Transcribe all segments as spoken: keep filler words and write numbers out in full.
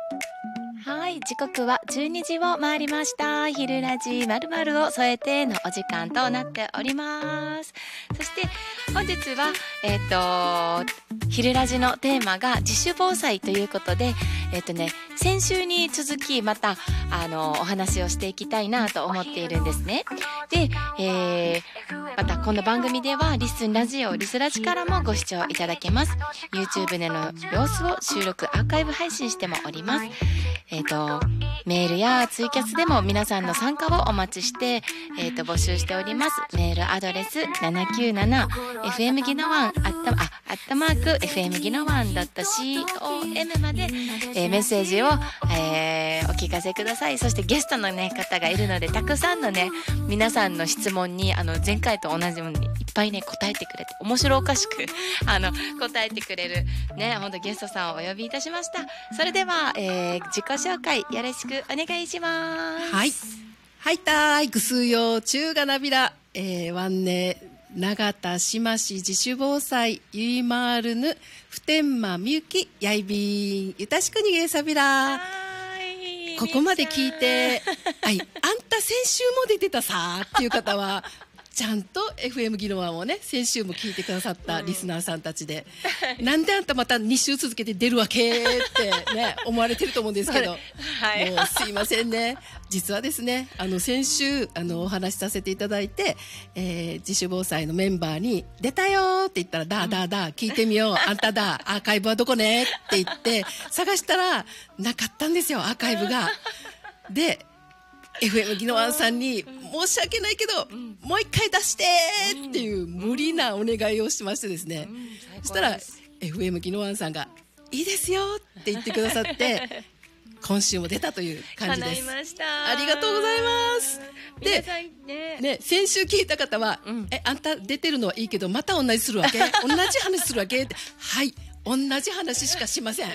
はい、時刻はじゅうにじを回りました。昼ラジ〇〇を添えてのお時間となっております。そして本日は、えっと、昼ラジのテーマが自主防災ということで、えっとね、先週に続きまた、あの、お話をしていきたいなと思っているんですね。で、えー、またこの番組ではリスンラジオ、リスラジからもご視聴いただけます。YouTube での様子を収録、アーカイブ配信してもおります。えっと、メールやツイキャスでも皆さんの参加をお待ちして、えっと、募集しております。メールアドレス ななきゅうななエフエム ギノワン、あった、あ、アットマーク、エフエム ギノワン ドット コム まで、えー、メッセージを、えー、お聞かせください。そしてゲストのね、方がいるので、たくさんのね、皆さんの質問に、あの、前回と同じようにいっぱいね、答えてくれて、面白おかしく、あの、答えてくれる、ね、ほんとゲストさんをお呼びいたしました。それでは、えー、自己紹介よろしくお願いします。 はい。はいたーい、ぐすうよう、中がなびら、えー、わんね、長田島市自主防災、ゆいまーるぬ、ふてんまみゆき、やいびん、ゆたしくにげさびら。ここまで聞いて、はい、あんた先週も出てたさーっていう方は、ちゃんと エフエム ギノワンをね、先週も聞いてくださったリスナーさんたちで、うん、なんであんたまたに週続けて出るわけってね、思われてると思うんですけど、はい、もうすいませんね。実はですね、あの先週あのお話しさせていただいて、えー、自主防災のメンバーに出たよって言ったら、だだだ聞いてみよう、あんただアーカイブはどこねって言って探したらなかったんですよ、アーカイブが。でエフエム ギノワンさんに申し訳ないけど、うん、もう一回出してっていう無理なお願いをしましてですね、うんうん、そしたら エフエム ギノワンさんがいいですよって言ってくださって今週も出たという感じです。 叶いました。 ありがとうございます。で、ねね、先週聞いた方は、うん、えあんた出てるのはいいけどまた同じするわけ同じ話するわけってはい同じ話しかしません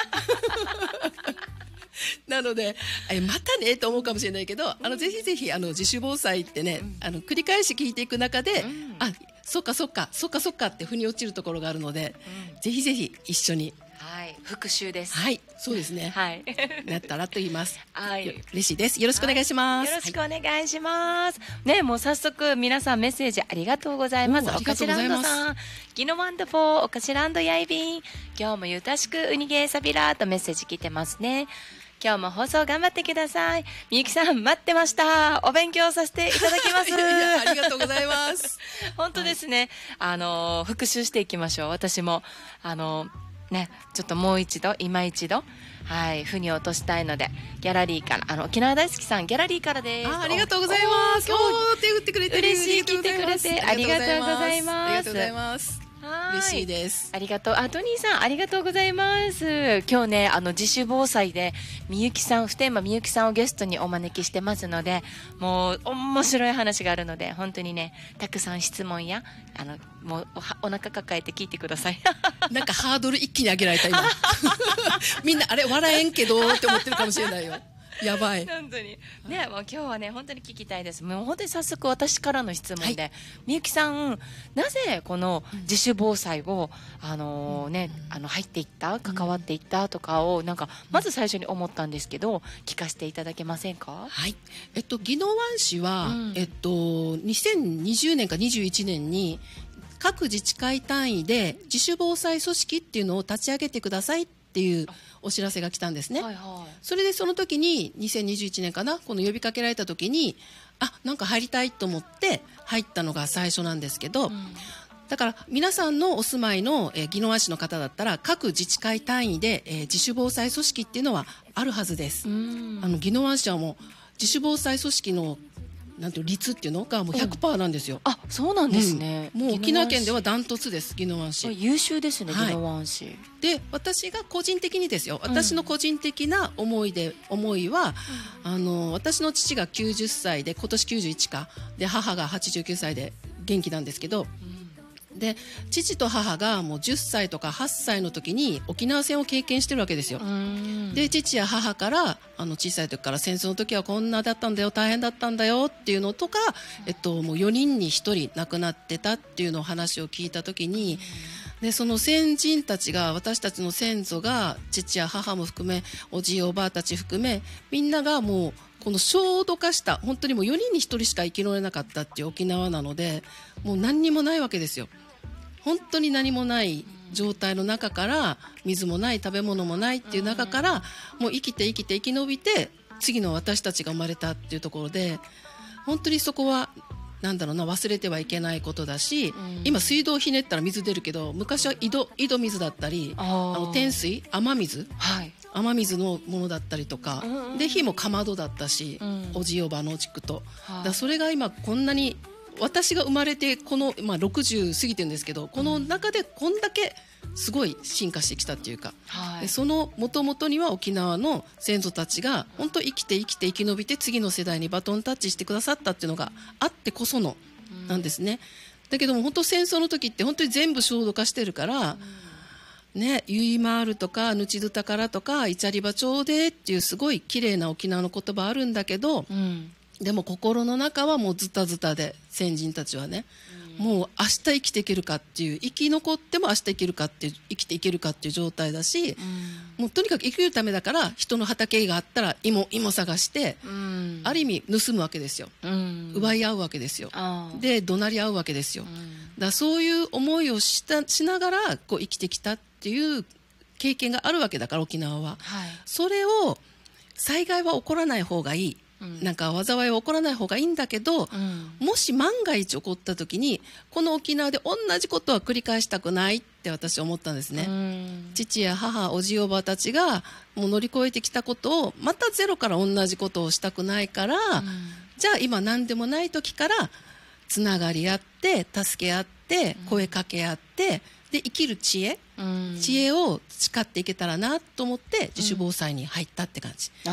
なのでえまたねと思うかもしれないけど、あのぜひぜひあの自主防災ってね、うん、あの繰り返し聞いていく中で、うん、あそっかそっかそっかそっかって腑に落ちるところがあるので、うん、ぜひぜひ一緒に、 はい、復習です。 はいそうですね、はい、なったらと言います。 はい、 嬉しいです。よろしくお願いします。 はい、よろしくお願いします、はい、ね、もう早速皆さんメッセージありがとうございます。おかしランドさん、ギノワンダフォー、おかしランドやいびん、今日もゆたしくうにげさびらとメッセージ来てますね。今日も放送頑張ってください。みゆきさん待ってました。お勉強させていただきます。いやいやありがとうございます。 本当ですね。はい、あの復習していきましょう。私もあのねちょっともう一度今一度はい腑に落としたいのでギャラリーからあの沖縄大好きさんギャラリーからです。 あ、ありがとうございます。今日手振ってくれて嬉しい聞いてくれてありがとうございます。 ありがとうございます。嬉しいです。 ありがとう。あ、トニーさんありがとうございます。今日ねあの自主防災でみゆきさん普天間みゆきさんをゲストにお招きしてますので、もう面白い話があるので本当にねたくさん質問やあのもう お, お腹抱えて聞いてください。 なんかハードル一気に上げられた今。みんなあれ笑えんけどって思ってるかもしれないよ。やばい。 本当にね、もう今日はね本当に聞きたいです。もう本当に早速私からの質問で、はい、みゆきさんなぜこの自主防災をあのー、ねあの入っていった関わっていったとかをなんかまず最初に思ったんですけど聞かせていただけませんか。 はい。えっと宜野湾市は、うん、えっとにせんにじゅうねんかにじゅういちねんに各自治会単位で自主防災組織っていうのを立ち上げてくださいっていうお知らせが来たんですね、はいはい、それでその時ににせんにじゅういちねんかなこの呼びかけられた時にあなんか入りたいと思って入ったのが最初なんですけど、うん、だから皆さんのお住まいの宜野湾市の方だったら各自治会単位で、えー、自主防災組織っていうのはあるはずです。あの宜野湾市はもう自主防災組織のなんていう率っていうのがもう ひゃくパーセント なんですよ、 うん、あそうなんですね、 うん、もう沖縄県ではダントツです宜野湾市優秀ですね、はい、宜野湾市で私が個人的にですよ私の個人的な思いで、うん、思いは、うん、あの私の父がきゅうじゅっさいで今年きゅうじゅういちかで母がはちじゅうきゅうさいで元気なんですけど、うん、で父と母がもうじゅっさいとかはっさいの時に沖縄戦を経験してるわけですよ。で父や母からあの小さい時から戦争の時はこんなだったんだよ大変だったんだよっていうのとか、えっと、もうよにんにひとり亡くなってたっていうのを話を聞いた時にでその先人たちが、私たちの先祖が、父や母も含めおじいおばあたち含め、みんながもうこの焦土化した、本当にもうよにんにひとりしか生きられなかったっていう沖縄なので、もう何にもないわけですよ。本当に何もない状態の中から、水もない、食べ物もないっていう中から、もう生きて生きて生き延びて次の私たちが生まれたっていうところで、本当にそこはなんだろうな、忘れてはいけないことだし、うん、今水道をひねったら水出るけど、昔は井戸、井戸水だったり、あの天水、雨水、はい、雨水のものだったりとか、うんうん、で火もかまどだったし、うん、おじおばの地区と、はい、だそれが今こんなに、私が生まれてこの、まあ、ろくじゅう過ぎてるんですけど、この中でこんだけすごい進化してきたっていうか、はい、でその元々には沖縄の先祖たちが本当生きて生きて生き延びて次の世代にバトンタッチしてくださったっていうのがあってこそのなんですね、うん、だけども本当戦争の時って本当に全部焦土化してるから、うんね、ゆいまーるとかぬちどたからとかイチャリバ町でっていうすごい綺麗な沖縄の言葉あるんだけど、うん、でも心の中はもうズタズタで、先人たちはね、うん、もう明日生きていけるかっていう、生き残っても明日生きるかっていう、生きていけるかっていう状態だし、うん、もうとにかく生きるためだから人の畑があったら芋芋探して、うん、ある意味盗むわけですよ、うん、奪い合うわけですよ、で怒鳴り合うわけですよ、うん、だそういう思いをしたしながらこう生きてきたっていう経験があるわけだから沖縄は、はい、それを災害は起こらない方がいい、なんか災いは起こらない方がいいんだけど、うん、もし万が一起こった時にこの沖縄で同じことは繰り返したくないって私は思ったんですね、うん、父や母おじおばたちがもう乗り越えてきたことをまたゼロから同じことをしたくないから、うん、じゃあ今何でもない時からつながり合って助け合って声かけ合って、で生きる知恵、うん、知恵を誓っていけたらなと思って自主防災に入ったって感じ、うん、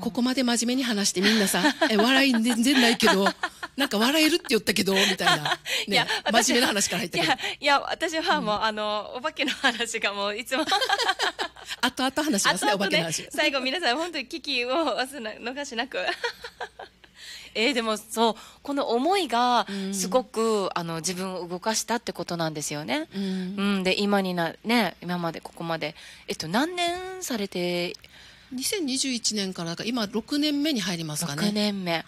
ここまで真面目に話してみんなさえ笑い全然ないけどなんか笑えるって言ったけどみたいな、ね、いや真面目な話から入ったけど、 いや、いや私はもう、うん、あのお化けの話がもういつも後々話しますね、お化けの話、 最後皆さん本当に危機を逃しなくえー、でもそうこの思いがすごく、うん、あの自分を動かしたってことなんですよね、うんうん、で今になね今までここまで、えっと、何年されてにせんにじゅういちねんから今ろくねんめに入りますかね。 ろくねんめ、はい、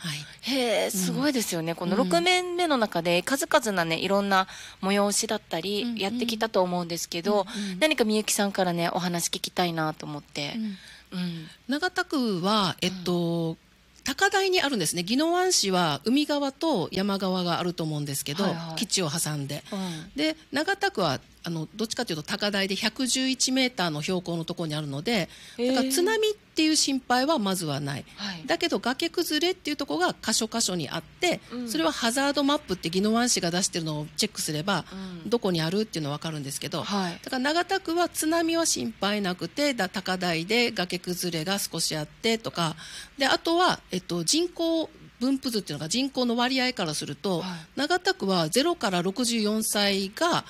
へえすごいですよね、うん、このろくねんめの中で数々なねいろんな催しだったりやってきたと思うんですけど、うんうん、何かみゆきさんからねお話聞きたいなと思って、 うんうん、長田区はえっと、うん高台にあるんですね。宜野湾市は海側と山側があると思うんですけど、はいはい、基地を挟んで、うん、で長田区はあのどっちかというと高台でひゃくじゅういちメーターの標高のところにあるので、だから津波っていう心配はまずはない、はい、だけど崖崩れっていうところが箇所箇所にあって、うん、それはハザードマップって宜野湾市が出してるのをチェックすれば、うん、どこにあるっていうのは分かるんですけど、はい、だから長田区は津波は心配なくて、だ高台で崖崩れが少しあってとかで、あとは、えっと、人口分布図っていうのが人口の割合からすると、はい、長田区はゼロからろくじゅうよんさいが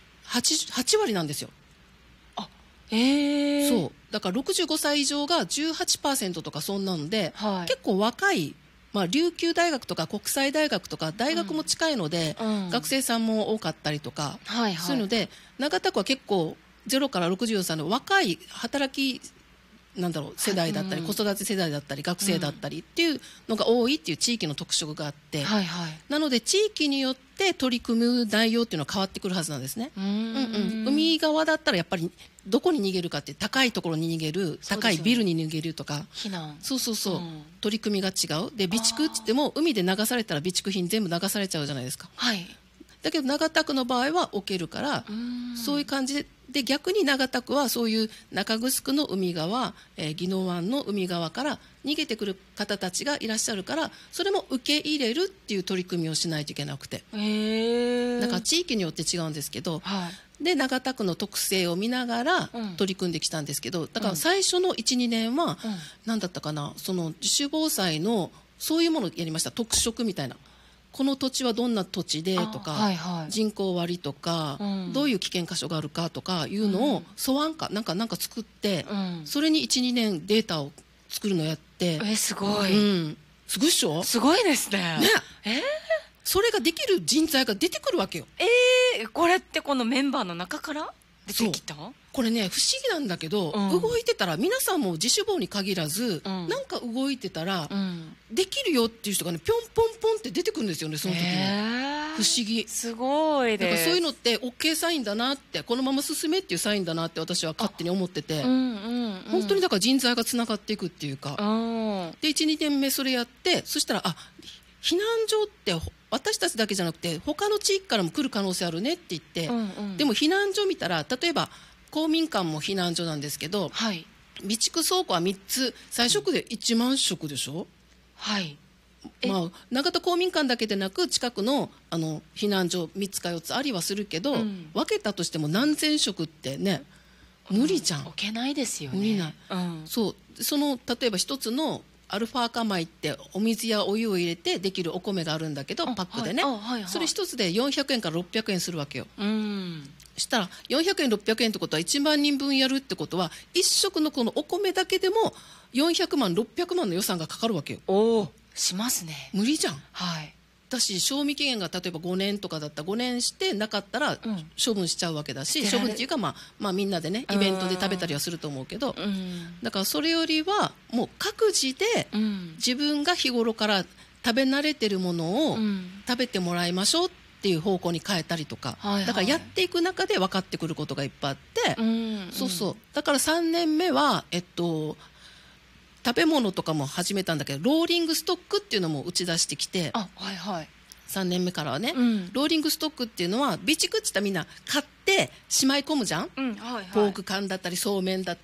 8, はち割なんですよ。 あ、へー。 そうだからろくじゅうごさい以上が じゅうはちパーセント とかそんなので、はい、結構若い、まあ、琉球大学とか国際大学とか大学も近いので、うん、学生さんも多かったりとか、うんはいはい、そういうので長田区は結構ゼロからろくじゅうよんさいの若い働きなんだろう世代だったり、はい、子育て世代だったり学生だったりっていうのが多いっていう地域の特色があって、はいはい、なので地域によって取り組む内容っていうのは変わってくるはずなんですね。うんうん、海側だったらやっぱりどこに逃げるかって高いところに逃げる、高いビルに逃げるとか、 避難、 そうそうそう、うん、取り組みが違うで備蓄って言っても海で流されたら備蓄品全部流されちゃうじゃないですか、はい、だけど長田区の場合は置けるからそういう感じでで逆に長田区はそういう中城の海側、えー、宜野湾の海側から逃げてくる方たちがいらっしゃるからそれも受け入れるっていう取り組みをしないといけなくて、へー、だから地域によって違うんですけど、はい、で長田区の特性を見ながら取り組んできたんですけど、だから最初の いち,に 年は何だったかな、その自主防災のそういうものをやりました。特色みたいな、この土地はどんな土地でとか、はいはい、人口割とか、うん、どういう危険箇所があるかとかいうのを素案かなんかなんか作って、うん、それに いち,に 年データを作るのをやって、 えすごい、 うん、すごいっしょ、 すごいですね。 ね、えー、それができる人材が出てくるわけよ。 ええこれってこのメンバーの中から出てきた？ これね不思議なんだけど、 うん動いてたら皆さんも自主棒に限らず、 うん、 なんか動いてたら、 うん、 できるよっていう人がねぴょんぽんぽんって出てくるんですよね、その時に。不思議。 すごいです。 だからそういうのって OK サインだなって、このまま進めっていうサインだなって私は勝手に思ってて、 うんうんうん、 本当にだから人材がつながっていくっていうか、 うん、 でいち、にねんめそれやって、そしたらあ避難所って私たちだけじゃなくて他の地域からも来る可能性あるねって言って、 うんうん、 でも避難所見たら例えば公民館も避難所なんですけど、 はい、 備蓄倉庫はみっつ最初でいちまん食でしょ、 はい、 まあ、長田公民館だけでなく近く の, あの避難所みっつかよっつありはするけど、うん、分けたとしても何千食ってね無理じゃん、 置けないですよね。 無理ない、 うん、 そうその例えば一つのアルファ赤米ってお水やお湯を入れてできるお米があるんだけどパックでね、はいはいはい、それ一つでよんひゃくえんからろっぴゃくえんするわけよ。うんしたらよんひゃくえんろっぴゃくえんってことはいちまんにんぶんやるってことは一食のこのお米だけでもよんひゃくまんろっぴゃくまんの予算がかかるわけよ。 おーしますね。 無理じゃん。 はい。 だし賞味期限が例えばごねんとかだったらごねんしてなかったら処分しちゃうわけだし、うん、処分っていうか、まあ、まあみんなでねイベントで食べたりはすると思うけど、うん、だからそれよりはもう各自で自分が日頃から食べ慣れてるものを食べてもらいましょうっていう方向に変えたりとか、はいはい、だからやっていく中で分かってくることがいっぱいあって、うんうん、そうそうだからさんねんめはえっと食べ物とかも始めたんだけどローリングストックっていうのも打ち出してきて、 あ、はいはい、 さんねんめからはね、 うん、 ローリングストックっていうのは備蓄って言ったらみんな買ってしまい込むじゃん、 うんはいはい、 ポーク缶だったりそうめんだったり